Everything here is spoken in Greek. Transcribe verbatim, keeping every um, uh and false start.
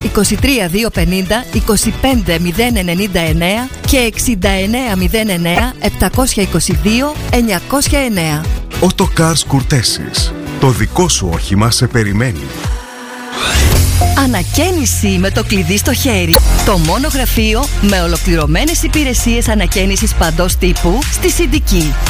είκοσι τρία διακόσια πενήντα είκοσι πέντε μηδέν ενενήντα εννέα και εξήντα εννέα μηδέν εννέα επτακόσια είκοσι δύο εννιακόσια εννέα. Autocars Courtesis. Το δικό σου όχημα σε περιμένει. Ανακαίνιση με το κλειδί στο χέρι. Το μόνο γραφείο με ολοκληρωμένες υπηρεσίες ανακαίνισης παντός τύπου στη Συντική.